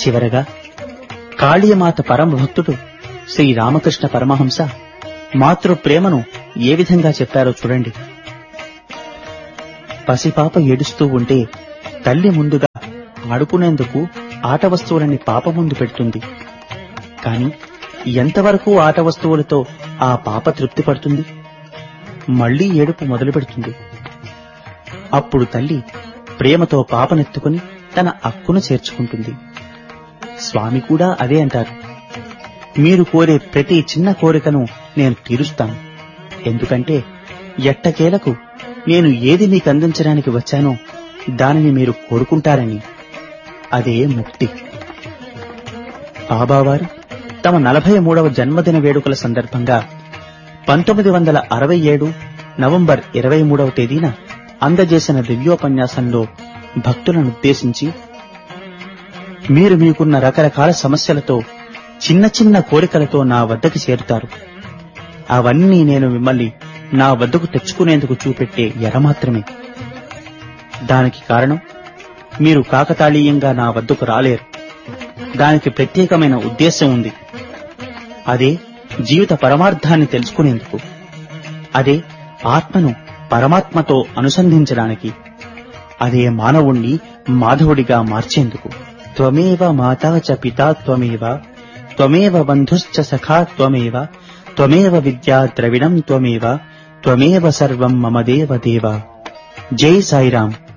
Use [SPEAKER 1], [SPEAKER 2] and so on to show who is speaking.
[SPEAKER 1] చివరగా కాళీమాత పరమభక్తుడు శ్రీరామకృష్ణ పరమహంస మాతృప్రేమను ఏ విధంగా చెప్పారో చూడండి. పసిపాప ఏడుస్తూ ఉంటే తల్లి ముందుగా ఆడుకునేందుకు ఆట వస్తువులని పాప ముందు పెడుతుంది. కాని ఎంతవరకు ఆట వస్తువులతో ఆ పాప తృప్తి పడుతుంది? మళ్లీ ఏడుపు మొదలు పెడుతుంది. అప్పుడు తల్లి ప్రేమతో పాపనెత్తుకుని తన అక్కును చేర్చుకుంటుంది. స్వామి కూడా అదే అంటారు. మీరు కోరే ప్రతి చిన్న కోరికను నేను తీరుస్తాను. ఎందుకంటే ఎట్టకేలకు నేను ఏది మీకు అందించడానికి వచ్చానో దానిని మీరు కోరుకుంటారని. అదే ముక్తి. బాబావారు తమ 43వ జన్మదిన వేడుకల సందర్భంగా 1967 నవంబర్ 23వ తేదీన అందజేసిన దివ్యోపన్యాసంలో భక్తులనుద్దేశించి, మీరు మీకున్న రకరకాల సమస్యలతో చిన్న చిన్న కోరికలతో నా వద్దకు చేరుతారు. అవన్నీ నేను మిమ్మల్ని నా వద్దకు తెచ్చుకునేందుకు చూపెట్టే ఎర మాత్రమే. దానికి కారణం, మీరు కాకతాళీయంగా నా వద్దకు రాలేరు. దానికి ప్రత్యేకమైన ఉద్దేశం ఉంది. అదే జీవిత పరమార్థాన్ని తెలుసుకునేందుకు. అదే ఆత్మను పరమాత్మతో అనుసంధించడానికి. అదే మానవుణ్ణి మాధవుడిగా మార్చేందుకు. త్వమేవ మాతా చ పితా త్వమేవ, త్వమేవ బంధుశ్చ సఖా త్వమేవ, త్వమేవ విద్యా ద్రవిణం త్వమేవ, త్వమేవ సర్వం మమ దేవ దేవ. జై సాయిరాం.